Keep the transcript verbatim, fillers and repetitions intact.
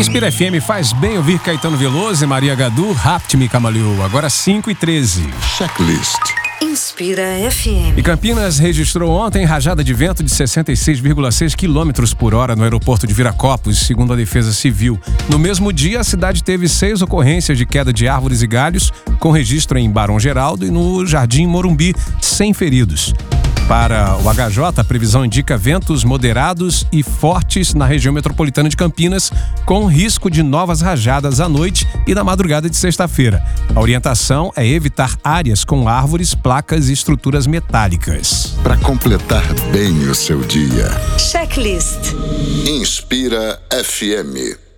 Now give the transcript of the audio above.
Inspira F M faz bem ouvir Caetano Veloso e Maria Gadu, Rapte-me Camaleou. Agora cinco e treze. Checklist. Inspira F M. E Campinas registrou ontem rajada de vento de sessenta e seis vírgula seis quilômetros por hora no aeroporto de Viracopos, segundo a Defesa Civil. No mesmo dia, a cidade teve seis ocorrências de queda de árvores e galhos, com registro em Barão Geraldo e no Jardim Morumbi, sem feridos. Para o H J, a previsão indica ventos moderados e fortes na região metropolitana de Campinas, com risco de novas rajadas à noite e na madrugada de sexta-feira. A orientação é evitar áreas com árvores, placas e estruturas metálicas. Para completar bem o seu dia. Checklist. Inspira F M.